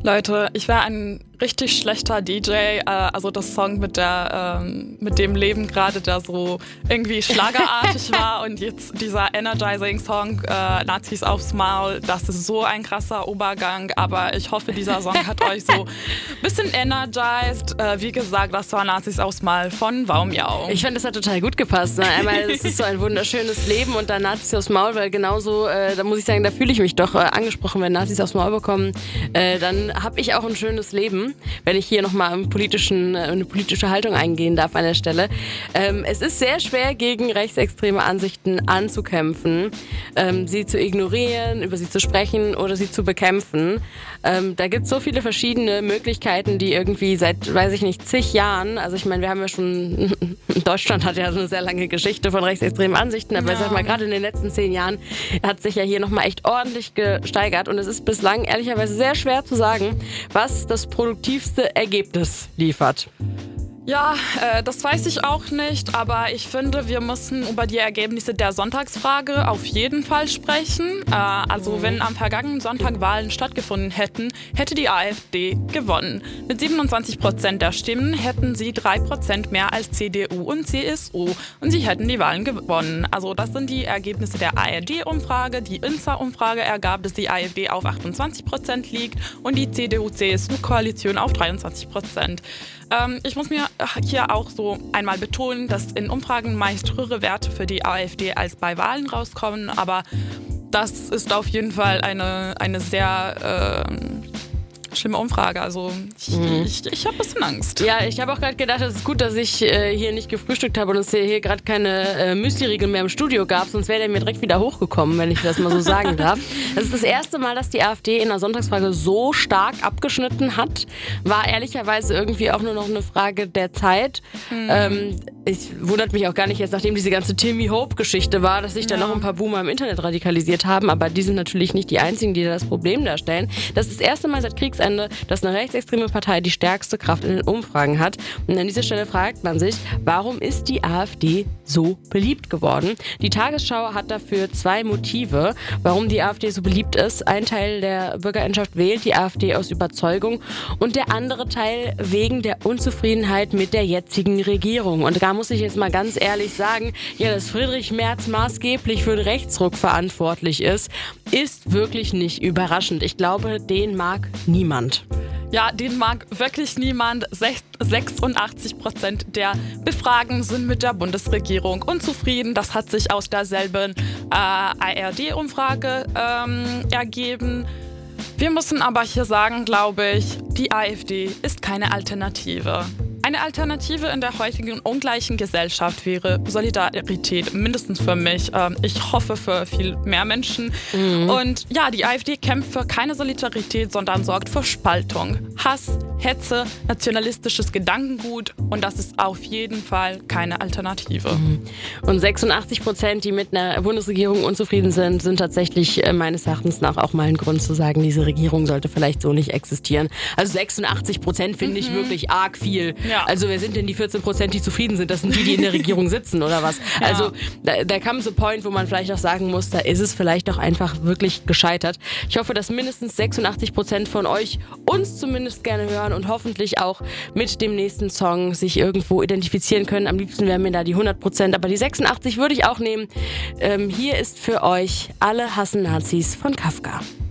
Leute, ich wäre ein richtig schlechter DJ, also das Song mit dem Leben gerade, der so irgendwie schlagerartig war und jetzt dieser Energizing-Song, Nazis aufs Maul, das ist so ein krasser Übergang, aber ich hoffe, dieser Song hat euch so ein bisschen energized. Wie gesagt, das war Nazis aufs Maul von Waumjau. Ich fand, das hat total gut gepasst. Ne? Einmal, es ist so ein wunderschönes Leben und dann Nazis aufs Maul, weil genauso, da muss ich sagen, da fühle ich mich doch angesprochen, wenn Nazis aufs Maul bekommen, dann habe ich auch ein schönes Leben, wenn ich hier nochmal eine politische Haltung eingehen darf an der Stelle. Es ist sehr schwer, gegen rechtsextreme Ansichten anzukämpfen, sie zu ignorieren, über sie zu sprechen oder sie zu bekämpfen. Da gibt es so viele verschiedene Möglichkeiten, die irgendwie seit, weiß ich nicht, zig Jahren, also ich meine, wir haben ja schon, Deutschland hat ja eine sehr lange Geschichte von rechtsextremen Ansichten, aber ich sag mal, gerade in den letzten 10 Jahren hat sich ja hier nochmal echt ordentlich gesteigert und es ist bislang ehrlicherweise sehr schwer zu sagen, was das produktivste Ergebnis liefert. Ja, das weiß ich auch nicht, aber ich finde, wir müssen über die Ergebnisse der Sonntagsfrage auf jeden Fall sprechen. Wenn am vergangenen Sonntag Wahlen stattgefunden hätten, hätte die AfD gewonnen. Mit 27% der Stimmen hätten sie 3% mehr als CDU und CSU und sie hätten die Wahlen gewonnen. Also das sind die Ergebnisse der ARD-Umfrage. Die INSA-Umfrage ergab, dass die AfD auf 28% liegt und die CDU-CSU-Koalition auf 23%. Ich muss mir hier auch so einmal betonen, dass in Umfragen meist höhere Werte für die AfD als bei Wahlen rauskommen, aber das ist auf jeden Fall eine sehr schlimme Umfrage. Also ich habe ein bisschen Angst. Ja, ich habe auch gerade gedacht, es ist gut, dass ich hier nicht gefrühstückt habe und es hier gerade keine Müsli-Riegel mehr im Studio gab, sonst wäre der mir direkt wieder hochgekommen, wenn ich das mal so sagen darf. Das ist das erste Mal, dass die AfD in der Sonntagsfrage so stark abgeschnitten hat. War ehrlicherweise irgendwie auch nur noch eine Frage der Zeit. Ich wundert mich auch gar nicht jetzt, nachdem diese ganze Timmy Hope-Geschichte war, dass sich da noch ein paar Boomer im Internet radikalisiert haben, aber die sind natürlich nicht die einzigen, die das Problem darstellen. Das ist das erste Mal seit Kriegsende, dass eine rechtsextreme Partei die stärkste Kraft in den Umfragen hat. Und an dieser Stelle fragt man sich, warum ist die AfD so beliebt geworden? Die Tagesschau hat dafür 2 Motive, warum die AfD so beliebt ist. Ein Teil der Bürgerinnenschaft wählt die AfD aus Überzeugung und der andere Teil wegen der Unzufriedenheit mit der jetzigen Regierung. Und da muss ich jetzt mal ganz ehrlich sagen, ja, dass Friedrich Merz maßgeblich für den Rechtsruck verantwortlich ist wirklich nicht überraschend. Ich glaube, den mag niemand. Ja, den mag wirklich niemand. 86% der Befragten sind mit der Bundesregierung unzufrieden. Das hat sich aus derselben ARD-Umfrage ergeben. Wir müssen aber hier sagen, glaube ich, die AfD ist keine Alternative. Eine Alternative in der heutigen ungleichen Gesellschaft wäre Solidarität, mindestens für mich. Ich hoffe für viel mehr Menschen. Und ja, die AfD kämpft für keine Solidarität, sondern sorgt für Spaltung, Hass, Hetze, nationalistisches Gedankengut und das ist auf jeden Fall keine Alternative. Und 86%, die mit einer Bundesregierung unzufrieden sind tatsächlich meines Erachtens nach auch mal ein Grund zu sagen, diese Regierung sollte vielleicht so nicht existieren. Also 86% finde ich wirklich arg viel. Ja. Also wer sind denn die 14%, die zufrieden sind? Das sind die in der Regierung sitzen oder was? Ja. Also da kam so ein Point, wo man vielleicht auch sagen muss, da ist es vielleicht auch einfach wirklich gescheitert. Ich hoffe, dass mindestens 86% von euch uns zumindest gerne hören und hoffentlich auch mit dem nächsten Song sich irgendwo identifizieren können. Am liebsten wären mir da die 100%, aber die 86 würde ich auch nehmen. Hier ist für euch Alle hassen Nazis von Kafka.